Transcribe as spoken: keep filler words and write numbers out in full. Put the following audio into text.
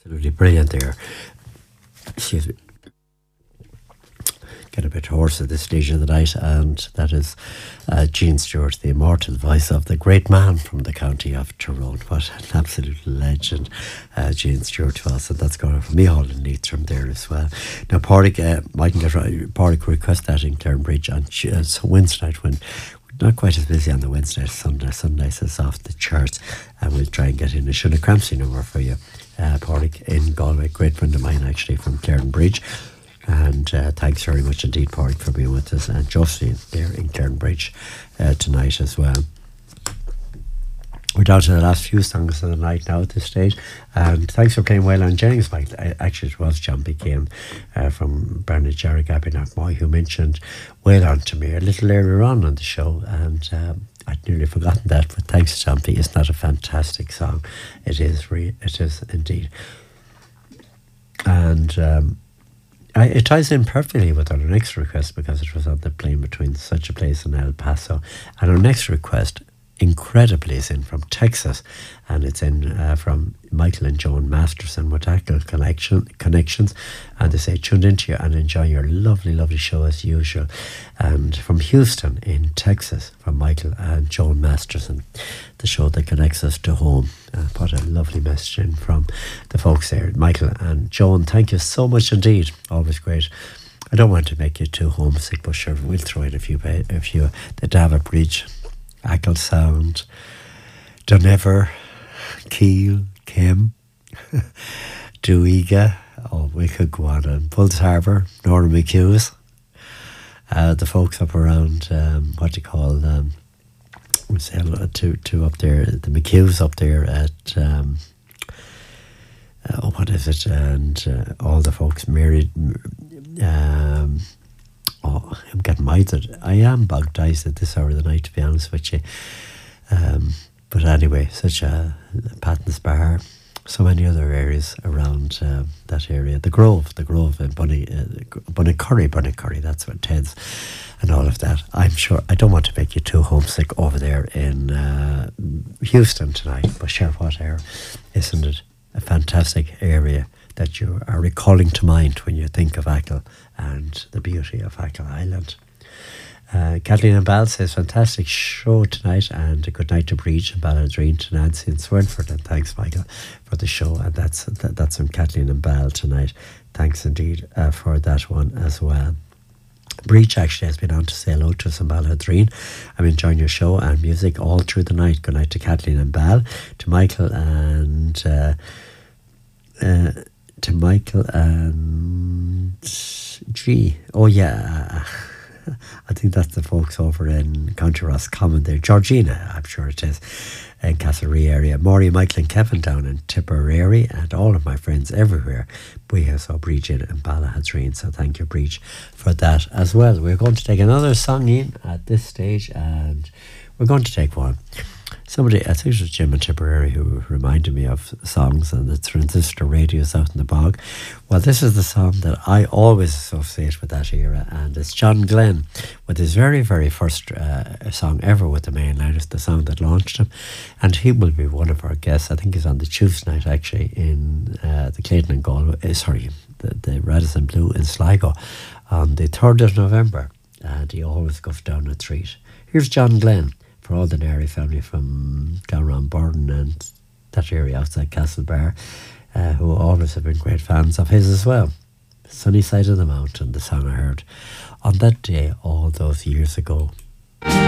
Absolutely brilliant there. Excuse me. Get a bit hoarse at this stage of the night, and that is uh, Gene Stewart, the immortal voice of the great man from the county of Tyrone. What an absolute legend uh, Gene Stewart was, and that's going for me all in Leitrim there as well. Now, Pádraig, uh, mightn't get right, Pádraig request that in Clarenbridge on uh, so Wednesday night, when we're not quite as busy on the Wednesday as Sunday. Sunday is off the charts, and we'll try and get in a Shuna Crampsey number for you. Uh, Pádraig in Galway, great friend of mine actually from Clarenbridge. And uh, thanks very much indeed, Pádraig, for being with us. And Josephine there in Clarenbridge uh, tonight as well. We're down to the last few songs of the night now at this stage. And thanks for playing well on Jennings, Mike. Actually, it was John B. Kane uh, from Bernard Jarrett, Gabby Knockmoy, who mentioned Well On To Me a little earlier on on the show. And um, I'd nearly forgotten that. But thanks, John B. Isn't that a fantastic song? It is, re- it is indeed. And Um, I, it ties in perfectly with our next request, because it was on the plane between Such a Place and El Paso. And our next request, incredibly, is in from Texas, and it's in uh, from Michael and Joan Masterson with Ackle Connection, Connections, and they say tuned into you and enjoy your lovely, lovely show as usual. And from Houston in Texas, from Michael and Joan Masterson, the show that connects us to home. Uh, what a lovely message in from the folks there. Michael and Joan, thank you so much indeed. Always great. I don't want to make you too homesick, but sure, we'll throw in a few, a few the Davit Bridge, Ackle Sound, Donever, Keel, Kim, Duiga, oh, we could go on, and Pulse Harbour, Northern McHughes, uh, the folks up around, um, what do you call, um, we say hello to, to up there, the McHughes up there at, um, uh, oh, what is it, and uh, all the folks married, um, oh, I'm getting minded. I am bogged eyes at this hour of the night, to be honest with you. Um, but anyway, such a Patton's Bar, so many other areas around uh, that area. The Grove, the Grove in Bunny, uh, Bunnycurry, Bunnycurry, that's what Ted's, and all of that. I'm sure, I don't want to make you too homesick over there in uh, Houston tonight, but sure, what air, isn't it a fantastic area that you are recalling to mind when you think of Ackle and the beauty of Ackle Island. Uh, Kathleen and Bal says, fantastic show tonight, and a good night to Breach and Balladreen, to Nancy and Swinford, and thanks, Michael, for the show. And that's that, that's from Kathleen and Bal tonight. Thanks indeed uh, for that one as well. Breach actually has been on to say hello to us in Balladreen. I'm enjoying your show and music all through the night. Good night to Kathleen and Bal, to Michael and uh, uh, to Michael and G. Oh yeah, I think that's the folks over in County Roscommon there. Georgina, I'm sure it is, in Castlerea area. Maury, Michael and Kevin down in Tipperary, and all of my friends everywhere. We saw Breach in and Balladreen, so thank you, Breach, for that as well. We're going to take another song in at this stage, and we're going to take one. Somebody, I think it was Jim in Tipperary, who reminded me of songs and the transistor radios out in the bog. Well, this is the song that I always associate with that era, and it's John Glenn with his very, very first uh, song ever with the Mainliners, the song that launched him. And he will be one of our guests. I think he's on the Tuesday night, actually, in uh, the Clayton and Galway, uh, sorry, the, the Radisson Blu in Sligo on the third of November. And he always goes down a treat. Here's John Glenn, for all the Nary family from Gowron, Borden and that area outside Castlebar, uh, who always have been great fans of his as well. Sunny Side of the Mountain, the song I heard on that day all those years ago.